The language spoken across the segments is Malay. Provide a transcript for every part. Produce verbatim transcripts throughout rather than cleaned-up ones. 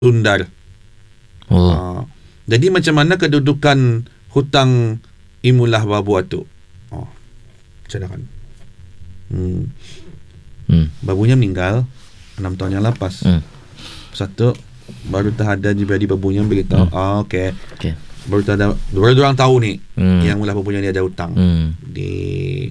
Sundar. Oh. Uh, jadi macam mana kedudukan hutang imulah babu tu? Oh, silakan. Hmm. Hmm. Babunya meninggal enam tahun yang lepas. Hmm. Satu baru terhadap jadi babunya beritahu. Hmm. Ah, okey. Okey. Baru terhadap dua orang tahu ni Hmm. yang mula babunya dia ada hutang. Hmm. Di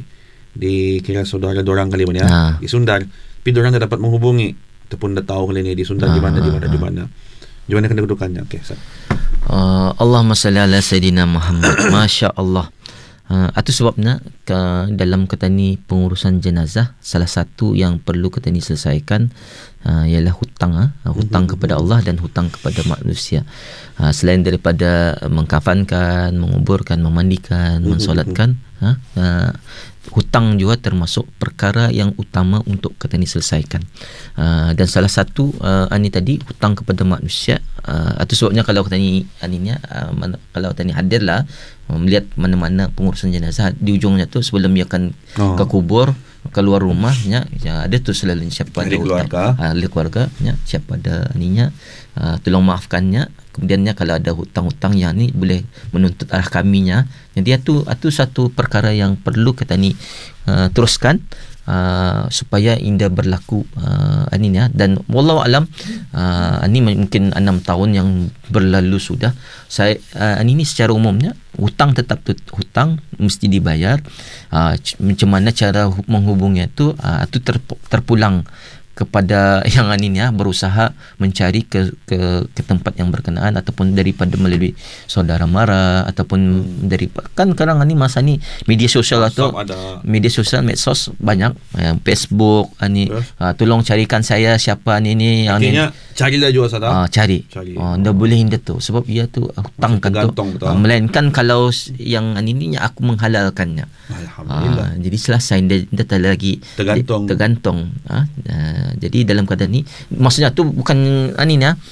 di kira saudara dorang kali mana Ha. di Sundar. Tapi dorang tak dapat menghubungi ataupun dah tahu kali ni di Sundar Ha, di mana di mana ha, di mana. Di mana kedudukannya? Okey, Ustaz. Uh, Allahumma salli ala Sayyidina Muhammad. Masya Allah. Uh, itu sebabnya ke, dalam kata ni pengurusan jenazah, salah satu yang perlu kata ni selesaikan uh, ialah hutang, uh, hutang mm-hmm. kepada Allah dan hutang kepada manusia. Uh, selain daripada mengkafankan, menguburkan, memandikan, mm-hmm. mensolatkan, uh, uh, hutang juga termasuk perkara yang utama untuk kata ni selesaikan. Uh, dan salah satu uh, ani tadi hutang kepada manusia. Uh, itu sebabnya kalau kata ni aninya uh, mana, kalau kata ni hadirlah melihat mana-mana pengurusan jenazah di ujungnya tu sebelum dia akan oh. ke kubur keluar rumahnya ya, ada tu selalu siapa ada keluarga ahli keluarga ya, siapa ada aninya uh, tolong maafkannya, kemudiannya kalau ada hutang-hutang yang ni boleh menuntut arah kaminya. Jadi itu itu satu perkara yang perlu kita ni uh, teruskan Uh, supaya indah berlaku uh, aninya. Dan wallahu alam uh, ini mungkin enam tahun yang berlalu sudah. Saya uh, ini secara umumnya hutang tetap hutang mesti dibayar. Uh, macam mana cara menghubungnya tu uh, itu terp- terpulang kepada yang aninya berusaha mencari ke, ke ke tempat yang berkenaan ataupun daripada melalui saudara mara ataupun hmm. dari kan sekarang ni masa ni media sosial atau media sosial medsos banyak uh, Facebook ani yes. uh, tolong carikan saya siapa ni ni yang ni carilah juga sada uh, cari cari uh, ndak boleh indah tu sebab ia tu hutang kan tu uh, melainkan kalau yang ani ni aku menghalalkannya. Alhamdulillah. Uh, jadi selesai dia, dia tak lagi tergantung di, tergantung uh, uh, jadi dalam keadaan ni maksudnya tu bukan ani ni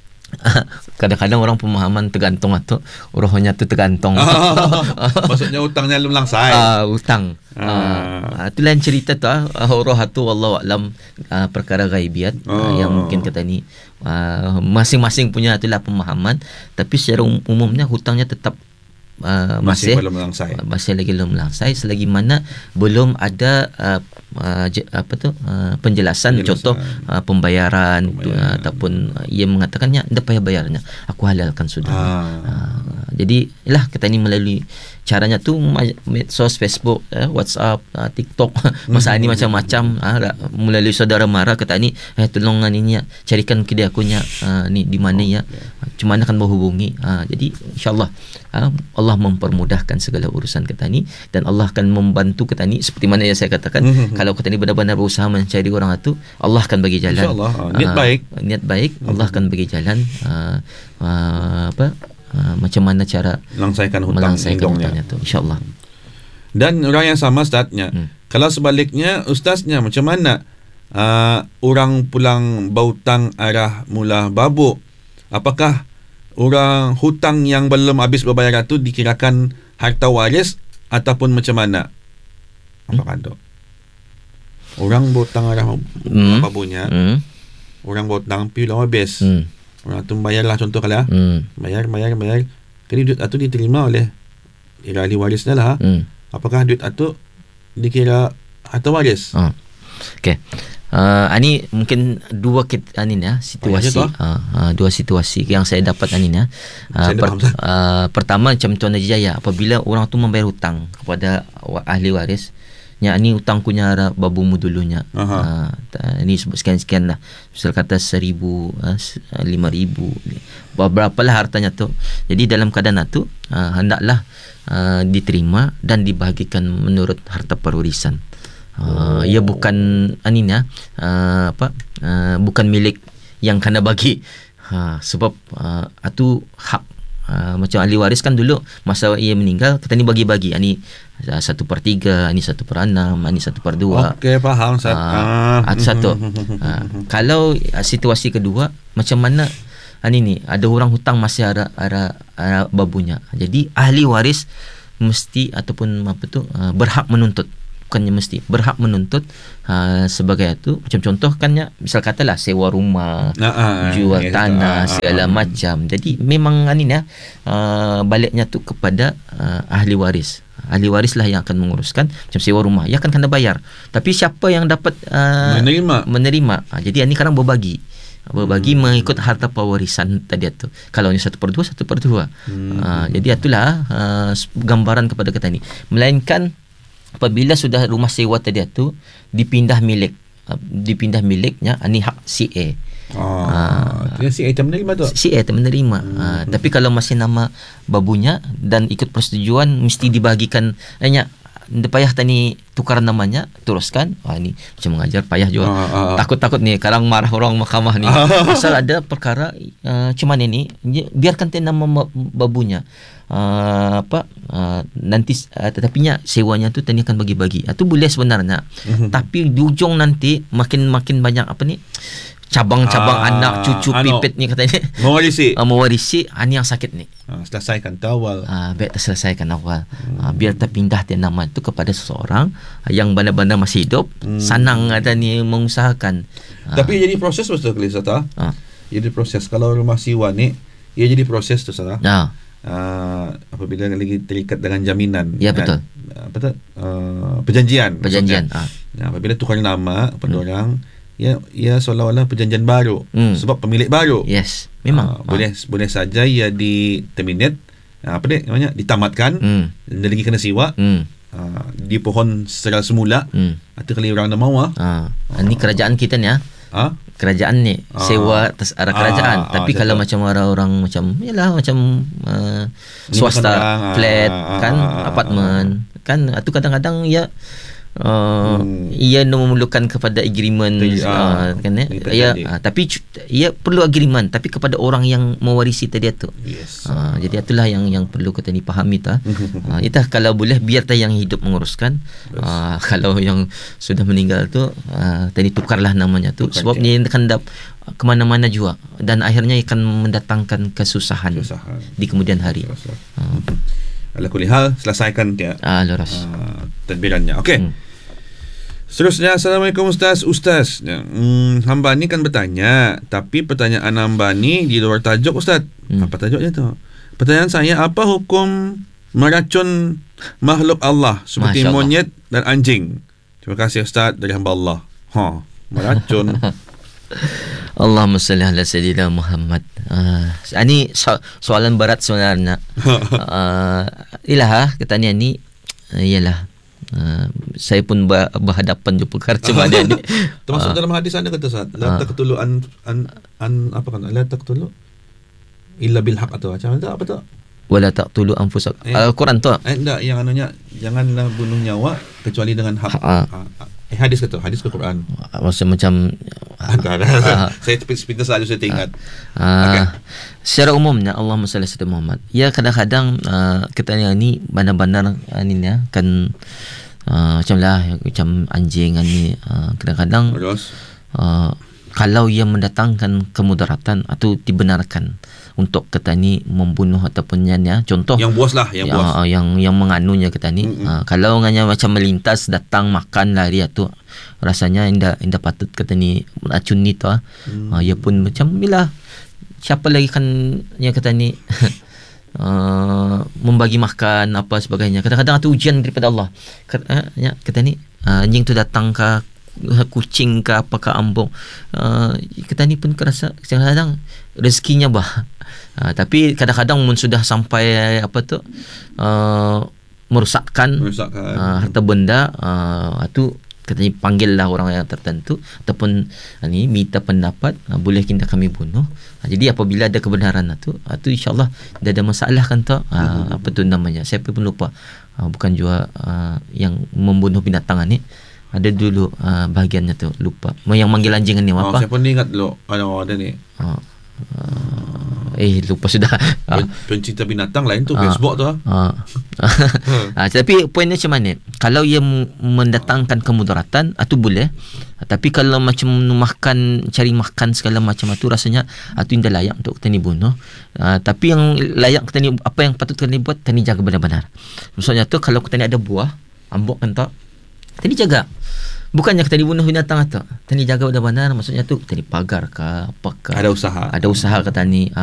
kadang-kadang orang pemahaman tergantung atau rohnya tu tergantung. Maksudnya hutangnya belum langsai. Ah uh, hutang. Ah uh, tu lain cerita tu ah uh, roh tu wallahu alam uh, perkara gaibiat oh. uh, yang mungkin kata ni uh, masing-masing punya itulah pemahaman, tapi secara um, umumnya hutangnya tetap Uh, masih, masih belum langsai. Masih lagi belum langsai selagi mana belum ada uh, uh, j- apa tu uh, penjelasan, penjelasan contoh uh, pembayaran, pembayaran. Uh, ataupun uh, ia mengatakannya anda payah bayarnya aku halalkan sudah. Ah. Uh, jadi ialah kita ni melalui caranya tu medsos, Facebook, eh, WhatsApp, uh, TikTok masa ni macam-macam uh, melalui saudara mara kata ni eh tolong ni carikan kedai aku nya uh, ni di mana ya. Macam mana akan menghubungi. Uh, jadi insyaallah uh, Allah mempermudahkan segala urusan kita ni dan Allah akan membantu kita ni seperti mana yang saya katakan mm-hmm. kalau kita ni benar-benar berusaha mencari orang itu Allah akan bagi jalan. InsyaAllah uh, niat uh, baik niat baik mm-hmm. Allah akan bagi jalan uh, uh, apa uh, macam mana cara melangsaikan hutang hutangnya tu insyaallah. Dan orang yang sama Ustaznya hmm. kalau sebaliknya Ustaznya macam mana uh, orang pulang berhutang arah mula babuk, apakah orang hutang yang belum habis berbayar itu dikirakan harta waris ataupun macam mana? Apa kata? Orang berhutang arah mm. babunya, mm. orang berhutang pi belum habis. Mm. Orang tu bayarlah contoh kalau mm. bayar bayar bayar. Kini duit itu diterima oleh ahli warisnya lah. Mm. Apakah duit itu dikira harta waris? Oh. Okey. Uh, ini mungkin dua kit ani ya situasi uh, uh, dua situasi yang saya dapat ani ya. Uh, per, uh, pertama macam Tuan Haji Jaya, apabila orang tu membayar hutang kepada ahli waris, nya ni hutangku nya babumu dulunya. Uh, ini sebut sekian-sekian lah. Misal kata seribu, uh, lima ribu, berapa lah hartanya tu. Jadi dalam keadaan itu uh, hendaklah uh, diterima dan dibahagikan menurut harta perwarisan. Uh, oh. Ia bukan aninya uh, apa uh, bukan milik yang kena bagi uh, sebab uh, itu hak uh, macam ahli waris kan dulu masa ia meninggal kita ni bagi-bagi ini uh, satu per tiga, ini satu per enam, ini satu per dua. Okey, faham Ustaz. Uh, uh. Itu satu. Uh, kalau uh, situasi kedua macam mana ini ni ada orang hutang masih ada ada, ada babunya, jadi ahli waris mesti ataupun apa tu uh, berhak menuntut bukannya mesti berhak menuntut uh, sebagai itu. Macam contoh kan ya, misal katalah sewa rumah, ah, ah, jual yes, tanah, ah, ah, segala ah. macam. Jadi memang ini ya, uh, baliknya tu kepada uh, ahli waris. Ahli waris lah yang akan menguruskan. Macam sewa rumah, ia akan kena bayar. Tapi siapa yang dapat uh, menerima menerima. Uh, jadi ini sekarang berbagi. Berbagi hmm. mengikut harta pewarisan tadi tu. Kalau ni satu per dua, satu per dua. Hmm. Uh, jadi itulah uh, gambaran kepada kita ni. Melainkan apabila sudah rumah sewa tadi tu dipindah milik, uh, dipindah miliknya, ini hak C A. Ah, uh, si A menerima tu. Si A menerima. Hmm. Uh, tapi kalau masih nama babunya dan ikut persetujuan, mesti dibagikan. Hanya dia payah tani tukar namanya, teruskan. Wah ni macam mengajar payah juga. Ah, ah, takut-takut ni sekarang marah orang mahkamah ni. Pasal ada perkara uh, cuman ini biarkan tani nama babunya. Uh, apa uh, nanti uh, tetapinya sewanya tu tani akan bagi-bagi. Itu uh, boleh sebenarnya. Tapi di ujung nanti makin-makin banyak apa ni? Cabang-cabang ah, anak cucu ano, pipit ni katanya mewarisi uh, mewarisi ini yang sakit ni. Ah, selesaikan awal. Ah, biar terselesaikan awal. Hmm. Ah, biar terpindah dia nama itu kepada seseorang yang benar-benar masih hidup, hmm. senang ada ni mengusahakan. Tapi ah. jadi proses betul kali Sata. Ah. Jadi proses kalau rumah sewa ni, ia jadi proses tu Sata. Ah. Uh, apabila lagi terikat dengan jaminan. Ya betul. Kan? Apa tu? Uh, perjanjian. Perjanjian. Ah. Nah, apabila tukar nama kepada hmm. orang, ya ya seolah-olah perjanjian baru hmm. sebab pemilik baru. Yes, memang. Uh, boleh uh. boleh saja ia di terminate, uh, apa dia namanya, ditamatkan, hmm. dan lagi kena siwa. Hmm. Uh, di pohon secara semula. Hmm. Atau kali orang nak mau ah. Uh. Ini kerajaan kita ni ah. Uh. Kerajaan ni uh. sewa atas arah kerajaan. Uh. Tapi uh, kalau macam orang-orang macam yalah macam uh, swasta uh. flat uh. kan uh. apartmen kan, itu kadang-kadang ya Uh, hmm. ia memerlukan kepada agreement uh, kan ya, ya uh, tapi ia perlu agreement tapi kepada orang yang mewarisi tadi tu. Yes. Uh, jadi itulah yang yang perlu kita ni fahami ta. uh, Itah kalau boleh biar ta yang hidup menguruskan. Yes. Uh, kalau yang sudah meninggal tu uh, tadi tukarlah namanya tu. Tukar sebab dia akan dap ke mana-mana juga dan akhirnya akan mendatangkan kesusahan, kesusahan. di kemudian hari. Uh. Ala kulli hal, selesaikan dia ah, lurus. Uh, tadbirannya. Okey. Hmm. Seterusnya, Assalamualaikum Ustaz. Ustaz, hmm, hamba ni kan bertanya, tapi pertanyaan hamba ni di luar tajuk Ustaz. Hmm. Apa tajuknya tu? Pertanyaan saya, apa hukum meracun makhluk Allah seperti monyet dan anjing? Terima kasih Ustaz dari hamba Allah. Ha, meracun. Allahumma salli ala sayyidina Muhammad. Uh, ini so, soalan berat sebenarnya. uh, Ilah kata ni ni uh, ialah uh, saya pun berhadapan je perkara macam ni. Termasuk uh, dalam hadis ada kata Ustaz, la taqtulu an, an an apa kan? La taqtulu illa bil haqq atau macam mana apa tu? Wala taqtulu anfusakum. Eh, Al-Quran tu. Eh enggak, yang anunya janganlah bunuh nyawa kecuali dengan hak. Ha. Ha. Eh, hadis kata, hadis ke Quran. Maksud macam ada ada. Uh, saya sepintas saja saya ingat. Uh, okay. Secara umumnya Allahumma salli ala Muhammad. Ya kadang-kadang uh, kita ni benar-benar uh, ni ya kan uh, macam lah macam anjing ni uh, kadang-kadang uh, kalau ia mendatangkan kemudaratan atau dibenarkan untuk kita ni membunuh ataupun ya contoh yang buas lah yang buas uh, yang yang menganunya kita ni uh, kalau nganya macam melintas datang makan lari tu rasanya indah indah patut kita ni racun ni tu hmm. uh, ia pun macam bila siapa lagi kan yang kita ni uh, membagi makan apa sebagainya kadang-kadang itu ujian daripada Allah ya kita ni uh, anjing tu datang ke kucing ke apa ke ambung uh, kita ni pun kerasa kadang-kadang rezekinya bah uh, tapi kadang-kadang mun sudah sampai apa tu uh, merusakkan, merusakkan. Uh, harta benda uh, itu kita panggil lah orang yang tertentu ataupun uh, ni minta pendapat uh, boleh kita kami bunuh uh, jadi apabila ada kebenaran itu uh, itu insyaallah tidak ada masalah kan tu uh, hmm. apa tu namanya saya pun lupa uh, bukan juga uh, yang membunuh binatang ni ada dulu uh, bahagiannya tu lupa yang manggil anjing ni apa? Oh, saya pun ingat dulu ada ada ni. Uh, uh, eh lupa sudah. Uh, Pencinta binatang lain tu uh, Facebook tu. Uh, uh, tapi poinnya macam mana? Kalau ia mendatangkan kemudaratan itu boleh. Tapi kalau macam makan cari makan segala macam itu rasanya itu tidak layak untuk kita ni bunuh. Uh, tapi yang layak kita ni apa yang patut kita ni buat kita ni jaga benar-benar. Maksudnya tu kalau kita ni ada buah ambok kan tak Tadi jaga. Bukannya kita dibunuh binatang atau tadi jaga udah benar, maksudnya tu tadi pagar kah apakah Ada usaha. ada usaha kata ni